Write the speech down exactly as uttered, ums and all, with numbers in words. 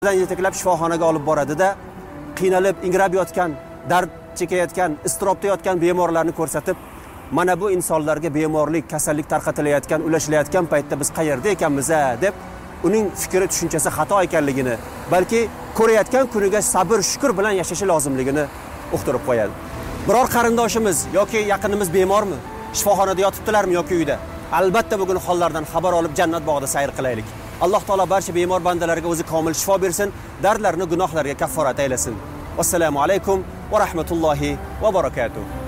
yetaklab shifoxonaga olib boradi-da, qiynalib, ingrab yotgan, dard chekayotgan, iztirobda yotgan bemorlarni ko'rsatib, mana bu insonlarga bemorlik, kasallik tarqatilayotgan, ulashilayotgan paytda biz qayerda ekanmiz deb uning fikri tushunchasi xato ekanligini, balki ko'rayotgan kuniga sabr, shukr bilan yashashi lozimligini uqtirib qo'yadi. Biror qarindoshimiz yoki yaqinimiz bemormi? Shifoxonada yotibdilarmi yoki uyda? Albatta bugun hollardan xabar olib jannat bog'ida sayr qilaylik. Alloh taolo barcha bemor bandalarga o'zi komil shifo bersin, dardlarini, gunohlarga kafforat aylasin. Assalomu alaykum va rahmatullohi va barakatuh.